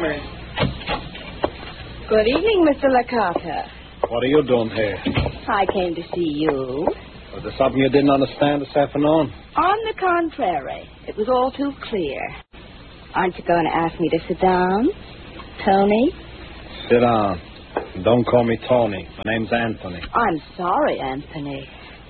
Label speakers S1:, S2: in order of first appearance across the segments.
S1: Come in.
S2: Good evening, Mr. Licata.
S1: What are you doing here?
S2: I came to see you.
S1: Was there something you didn't understand this afternoon?
S2: On the contrary, it was all too clear. Aren't you going to ask me to sit down, Tony?
S1: Sit down. Don't call me Tony. My name's Anthony.
S2: I'm sorry, Anthony.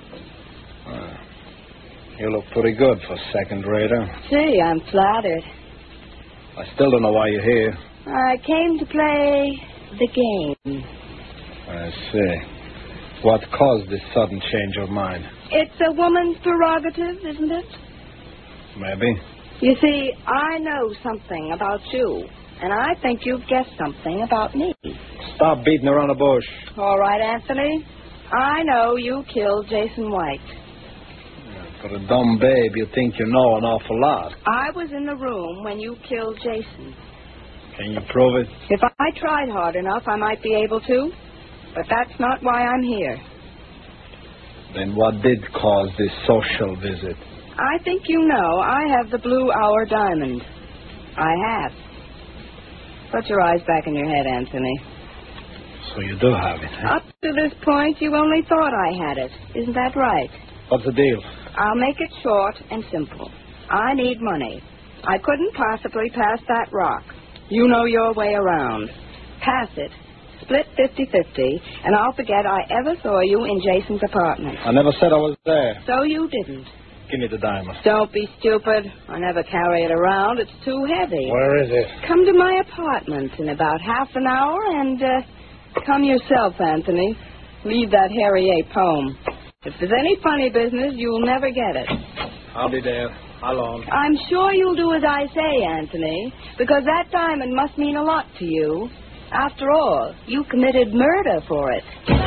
S1: You look pretty good for a second-rater.
S2: Gee, I'm flattered.
S1: I still don't know why you're here.
S2: I came to play the game.
S1: I see. What caused this sudden change of mind?
S2: It's a woman's prerogative, isn't it?
S1: Maybe.
S2: You see, I know something about you, and I think you've guessed something about me.
S1: Stop beating around the bush.
S2: All right, Anthony. I know you killed Jason White.
S1: For a dumb babe, you think you know an awful lot.
S2: I was in the room when you killed Jason.
S1: Can you prove it?
S2: If I tried hard enough, I might be able to. But that's not why I'm here.
S1: Then what did cause this social visit?
S2: I think you know I have the Blue Hour diamond. I have. Put your eyes back in your head, Anthony.
S1: So you do have it, huh?
S2: Up to this point, you only thought I had it. Isn't that right?
S1: What's the deal?
S2: I'll make it short and simple. I need money. I couldn't possibly pass that rock. You know your way around. Pass it. Split 50-50, and I'll forget I ever saw you in Jason's apartment.
S1: I never said I was there.
S2: So you didn't.
S1: Give me the diamond.
S2: Don't be stupid. I never carry it around. It's too heavy.
S1: Where is it?
S2: Come to my apartment in about half an hour and come yourself, Anthony. Leave that Harry A. poem. If there's any funny business, you'll never get it.
S1: I'll be there. How long?
S2: I'm sure you'll do as I say, Anthony, because that diamond must mean a lot to you. After all, you committed murder for it.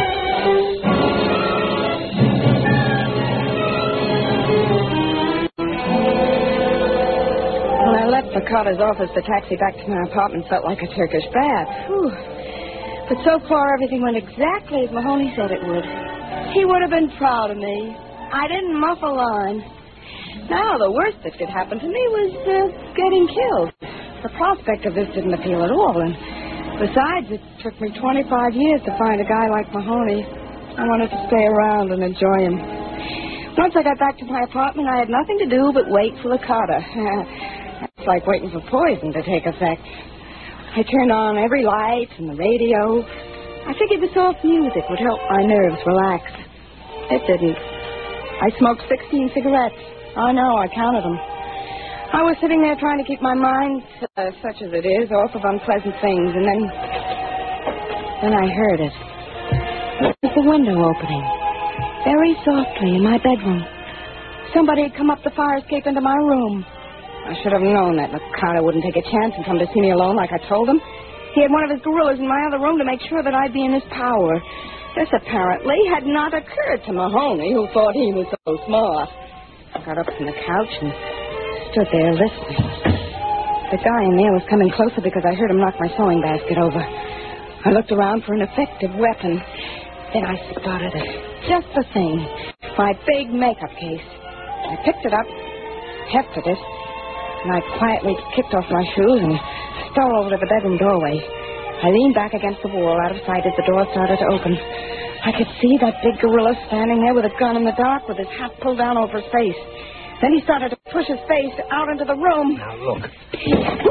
S2: When I left Licata's office, the taxi back to my apartment felt like a Turkish bath. Whew. But so far, everything went exactly as Mahoney said it would. He would have been proud of me. I didn't muff a line. Now, the worst that could happen to me was getting killed. The prospect of this didn't appeal at all, and besides, it took me 25 years to find a guy like Mahoney. I wanted to stay around and enjoy him. Once I got back to my apartment, I had nothing to do but wait for Licata. It's like waiting for poison to take effect. I turned on every light and the radio. I figured the soft music would help my nerves relax. It didn't. I smoked 16 cigarettes. I know, I counted them. I was sitting there trying to keep my mind, such as it is, off of unpleasant things, and then I heard it. It was the window opening, very softly in my bedroom. Somebody had come up the fire escape into my room. I should have known that Licata wouldn't take a chance and come to see me alone like I told him. He had one of his gorillas in my other room to make sure that I'd be in his power. This apparently had not occurred to Mahoney, who thought he was so smart. I got up from the couch and stood there listening. The guy in there was coming closer because I heard him knock my sewing basket over. I looked around for an effective weapon. Then I spotted it. Just the thing. My big makeup case. I picked it up, hefted it, and I quietly kicked off my shoes and stole over to the bedroom doorway. I leaned back against the wall out of sight as the door started to open. I could see that big gorilla standing there with a gun in the dark with his hat pulled down over his face. Then he started to push his face out into the room.
S1: Now, look.
S2: He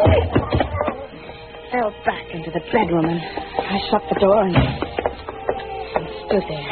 S2: fell back into the bedroom, and I shut the door and stood there.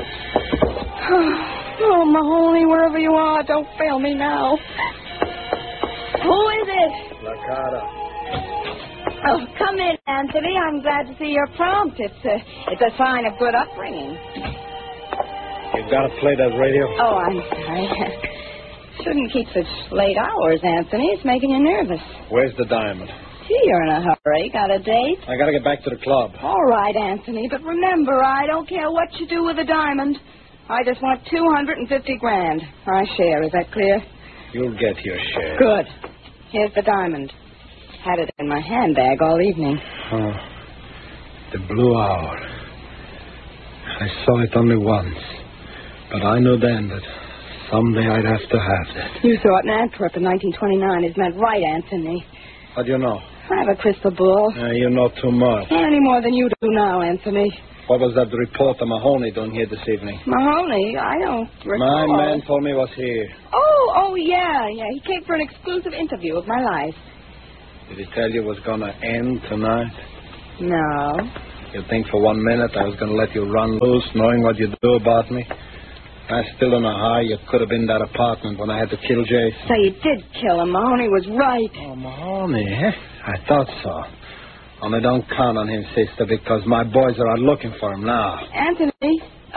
S2: Oh, Mahoney, wherever you are, don't fail me now. Who is it?
S1: Licata.
S2: Oh, come in, Anthony. I'm glad to see you're prompt. It's a sign of good upbringing.
S1: You gotta play that radio?
S2: Oh, I'm sorry. Shouldn't keep such late hours, Anthony. It's making you nervous.
S1: Where's the diamond?
S2: Gee, you're in a hurry. Got a date?
S1: I gotta get back to the club.
S2: All right, Anthony, but remember, I don't care what you do with the diamond. I just want $250,000. My share, is that clear?
S1: You'll get your share.
S2: Good. Here's the diamond. Had it in my handbag all evening.
S1: Oh, the Blue Hour. I saw it only once, but I knew then that someday I'd have to have it.
S2: You saw it in Antwerp in 1929. Isn't that right, Anthony?
S1: How do you know?
S2: I have a crystal ball.
S1: You know too much.
S2: Not any more than you do now, Anthony.
S1: What was that reporter Mahoney doing here this evening?
S2: Mahoney? I don't recall.
S1: My man told me he was here.
S2: Oh, yeah. He came for an exclusive interview of my life.
S1: Did he tell you it was going to end tonight?
S2: No.
S1: You think for 1 minute I was going to let you run loose, knowing what you do about me? I still don't know how you could have been in that apartment when I had to kill Jason.
S2: So you did kill him. Mahoney was right.
S1: Oh, Mahoney, eh? I thought so. Only don't count on him, sister, because my boys are out looking for him now.
S2: Anthony,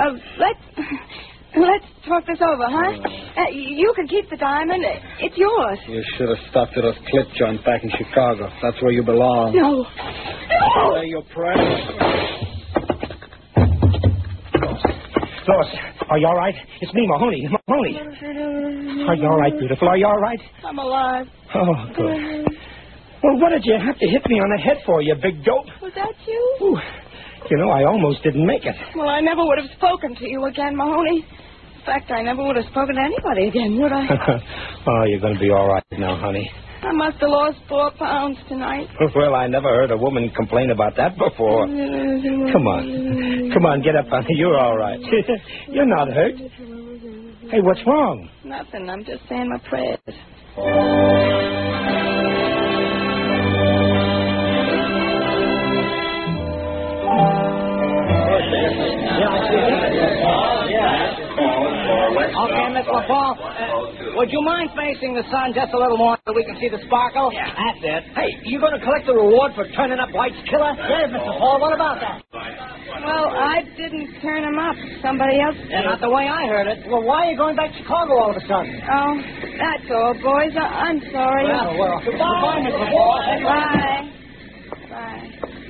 S2: let's talk this over, huh? You can keep the diamond. It's yours.
S1: You should have stuck to those clip joints back in Chicago. That's where you belong.
S2: No.
S1: Say your prayers.
S3: Lois, are you all right? It's me, Mahoney. Mahoney. Are you all right, beautiful? Are you all right?
S2: I'm alive.
S3: Oh, good. Well, what did you have to hit me on the head for, you big dope?
S2: Was that you?
S3: Ooh, you know, I almost didn't make it.
S2: Well, I never would have spoken to you again, Mahoney. In fact, I never would have spoken to anybody again, would I?
S3: Oh, you're going to be all right now, honey.
S2: I must have lost 4 pounds tonight.
S3: Well, I never heard a woman complain about that before. Come on, get up, honey. You're all right. You're not hurt. Hey, what's wrong?
S2: Nothing. I'm just saying my prayers.
S4: Okay, Miss LaFaul, would you mind facing the sun just a little more so we can see the sparkle?
S5: Yeah, that's it.
S4: Hey, you going to collect the reward for turning up White's killer?
S5: Yes, Mr. Hall, what about that?
S2: Well, I didn't turn him up. Somebody else did.
S4: Yeah, not the way I heard it. Well, why are you going back to Chicago all of a sudden?
S2: Oh, that's all, boys. I'm sorry.
S4: Well, goodbye, Miss LaFaul.
S2: Bye. Bye.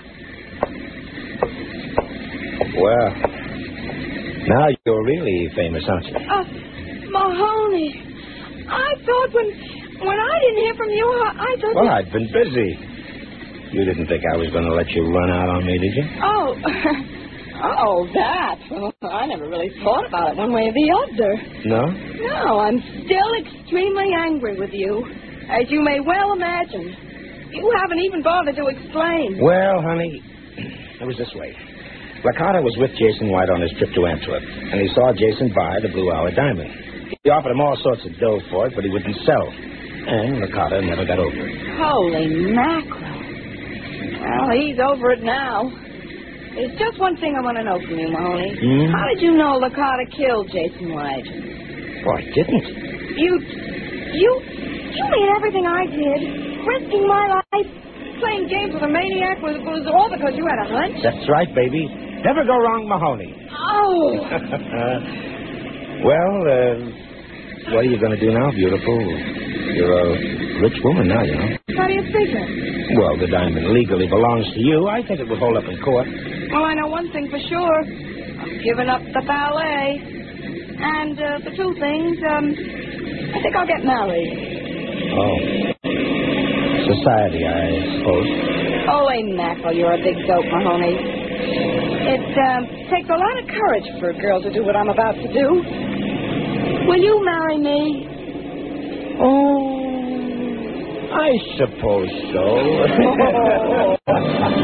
S3: Well, now you're really famous, aren't you?
S2: Mahoney, I thought when I didn't hear from you, I thought...
S3: Well, I'd been busy. You didn't think I was going to let you run out on me, did you?
S2: Oh, that. Well, I never really thought about it one way or the other.
S3: No?
S2: No, I'm still extremely angry with you, as you may well imagine. You haven't even bothered to explain.
S3: Well, honey, it was this way. Licata was with Jason White on his trip to Antwerp, and he saw Jason buy the Blue Hour diamond. He offered him all sorts of dough for it, but he wouldn't sell. And Licata never got over it.
S2: Holy mackerel. Well, he's over it now. There's just one thing I want to know from you, Mahoney. How did you know Licata killed Jason White?
S3: Oh, I didn't.
S2: You made everything I did, risking my life, playing games with a maniac, was all because you had a hunch?
S3: That's right, baby. Never go wrong, Mahoney.
S2: Oh!
S3: Well, what are you going to do now, beautiful? You're a rich woman now, you know.
S2: How do you figure?
S3: Well, the diamond legally belongs to you. I think it would hold up in court.
S2: Well, I know one thing for sure. I'm giving up the ballet. And for 2 things, I think I'll get married.
S3: Oh. Society, I suppose.
S2: Holy mackerel, you're a big dope, Mahoney. It takes a lot of courage for a girl to do what I'm about to do. Will you marry me?
S3: Oh, I suppose so.